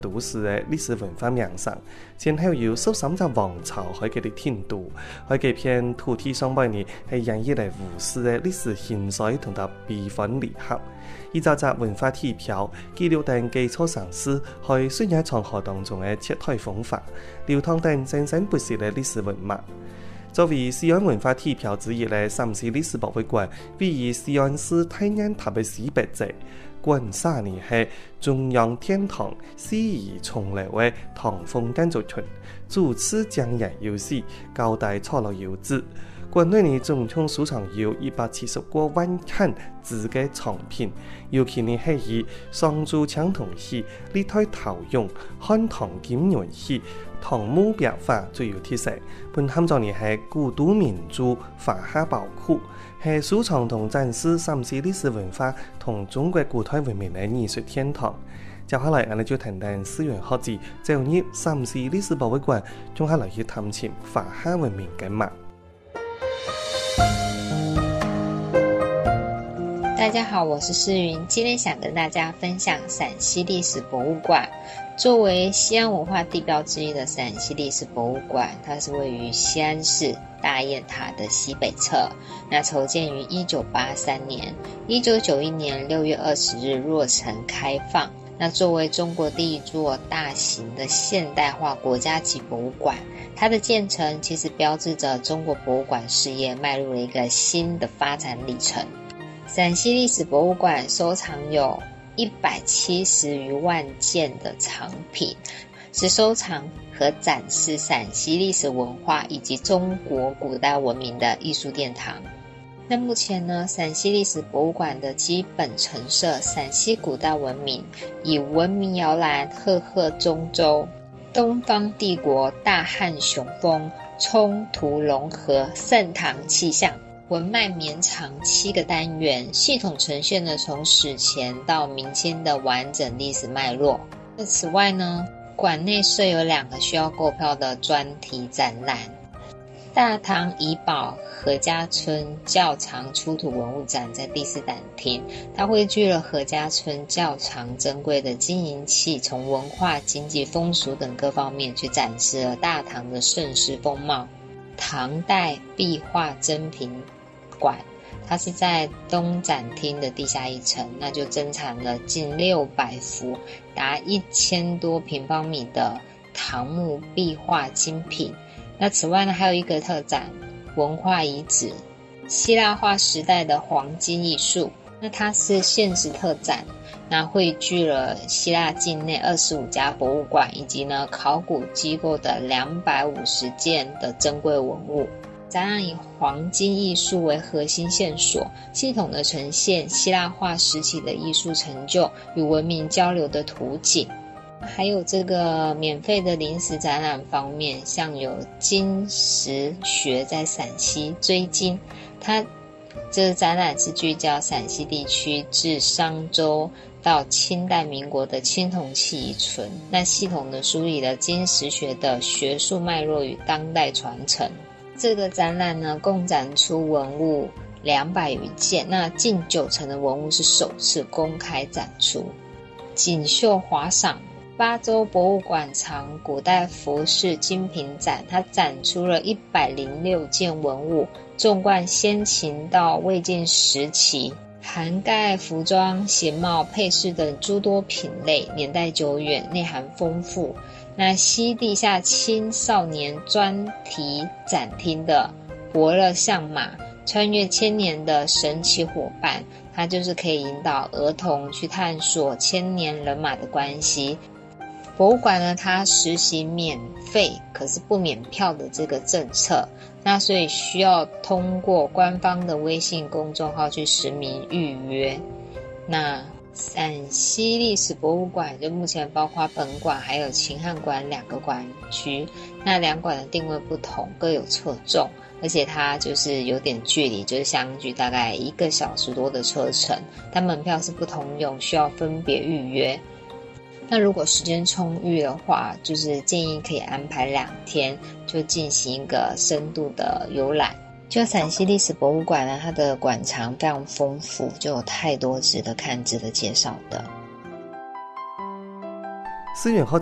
都市的历史文化名胜，前後有數三隻王朝喺佢哋天都，喺幾片土地上邊呢係引起嚟無數嘅歷史興衰同埋悲歡離合。一隻隻文化地標記錄定基礎城市喺水野長河當中嘅切態風化，流淌定生生不息嘅歷史文物。作為西安文化地標之一嘅陝西歷史博物館，位於西安市太原塔嘅西北側。館3年係中央天堂四夷重樓嘅唐風建築群，主持匠人有史，高大錯落有致。館內呢總共收藏有170個萬件字嘅藏品，尤其呢係以雙柱青銅器、歷代陶俑、漢唐金銀器、唐墓壁畫最有特色。本含咗呢係古都名著華夏寶庫，係收藏同展示陝西歷史文化同中國古代文明嘅藝術天堂。接下來我哋就談談資源學子走入陝西歷史博物館，仲下來去探尋華夏文明嘅脈。 大家好，我是詩雲，今天想跟大家分享陝西歷史博物館。作為西安文化地標之一的陝西歷史博物館，它是位於西安市大雁塔的西北側。那籌建於1983年，1991年6月20日落成開放。那作為中國第一座大型的現代化國家級博物館，它的建成其實標誌着中國博物館事業邁入了一個新的發展里程。陝西歷史博物館收藏有170餘萬件的藏品，是收藏和展示陝西歷史文化以及中國古代文明的藝術殿堂。那目前呢，陝西歷史博物館的基本陳設，陝西古代文明以文明搖籃、赫赫中州、東方帝國、大漢雄風、衝突融合、盛唐氣象。文脈綿長7個單元，系統呈現了從史前到明清的完整歷史脈絡。此外呢，館內設有2個需要購票的專題展覽：大唐遺寶何家村較長出土文物展在第4展廳，它匯聚了何家村較長珍貴的金銀器，從文化、經濟、風俗等各方面去展示了大唐的盛世風貌。唐代壁畫珍品館，它是在東展廳的地下1層，那就珍藏了近600幅達1000多平方米的唐墓壁畫精品。那此外呢，還有一個特展文化遺址希臘化時代的黃金藝術，那它是限時特展，那匯聚了希臘境內25家博物館以及呢考古機構的250件的珍貴文物。展覽以黃金藝術為核心線索，系統的呈現希臘化時期的藝術成就與文明交流的圖景。還有這個免費的臨時展覽方面，像有金石學在陝西追金，它這個展覽是聚焦陝西地區自商周到清代民國的青銅器遺存，那系統的梳理了金石學的學術脈絡與當代傳承。這個展覽呢，共展出文物200餘件，那近90%的文物是首次公開展出。錦繡華賞巴州博物館藏古代服飾精品展，它展出了106件文物，縱貫先秦到魏晉時期，涵蓋服裝、鞋帽、配飾等諸多品類，年代久遠，內涵豐富。那西地下青少年專題展廳的伯樂相馬，穿越千年的神奇夥伴，它就是可以引導兒童去探索千年人馬的關係。博物館呢，它實行免費可是不免票的這個政策，那所以需要通過官方的微信公眾號去實名預約。那陝西歷史博物館就目前包括本館還有秦漢館2個館區，那2館的定位不同，各有側重，而且它就是有點距離，就是相距大概1個小時多的車程，但門票是不同用，需要分別預約。那如果時間充裕的話，就是建議可以安排2天，就進行一個深度的遊覽。就陝西歷史博物館呢，它的館藏非常豐富，就有太多值得看、值得介紹的。 思源